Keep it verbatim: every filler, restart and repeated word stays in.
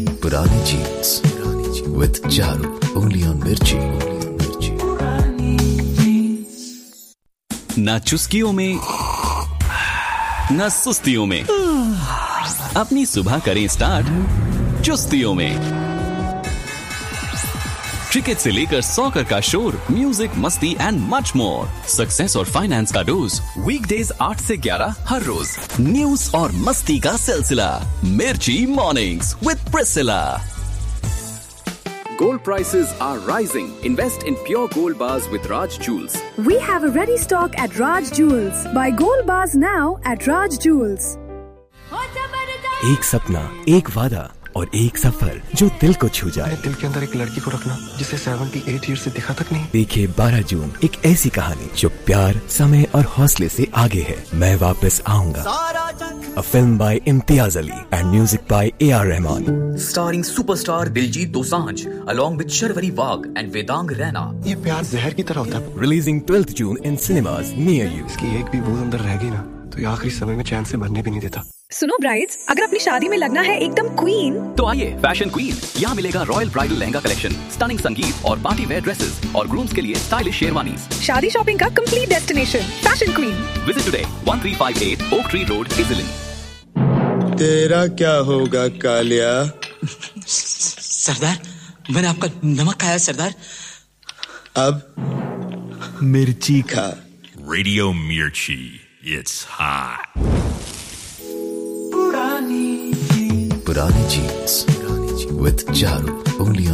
पुरानी jeans with Charu, only on मिर्ची। ना चुस्कियों में ना सुस्तियों में, अपनी सुबह करें स्टार्ट चुस्तियों में। क्रिकेट से लेकर सॉकर का शोर, म्यूजिक, मस्ती एंड मच मोर। सक्सेस और फाइनेंस का डोज, वीकडेज आठ से ग्यारह हर रोज। न्यूज और मस्ती का सिलसिला, मिर्ची mornings with Priscilla. Gold prices are rising. Invest in pure gold bars with Raj Jewels. We have a ready stock at Raj Jewels. Buy gold bars now at Raj Jewels. एक सपना, एक वादा और एक सफर जो दिल को छू जाए। दिल के अंदर एक लड़की को रखना जिसे अठहत्तर ईयर से दिखा तक नहीं। देखिए बारह जून एक ऐसी कहानी जो प्यार, समय और हौसले से आगे है। मैं वापस आऊंगा। A film by Imtiaz Ali and music by A R Rahman. Starring superstar Diljit Dosanjh along with Sharvari Wagh and Vedang Raina. ये प्यार जहर की तरह होता है। Releasing twelfth June in cinemas near you. इसकी एक भी बूंद अंदर रह गई ना तो ये आखिरी समय में चैन से भरने भी नहीं देता। सुनो ब्राइड्स, अगर अपनी शादी में लगना है एकदम क्वीन, तो आइए फैशन क्वीन, यहाँ मिलेगा royal bridal lehenga collection, stunning संगीत और पार्टी वेयर ड्रेसेस और ग्रूम्स के लिए स्टाइलिश शेरवानी। शादी शॉपिंग का complete destination fashion queen. Visit today one three five eight oak tree road, इजलिन। तेरा क्या होगा कालिया? सरदार, मैंने आपका नमक खाया सरदार। अब मिर्ची खा। Radio Mirchi, it's hot. पुरानी जीन्स विद चारू, ओनली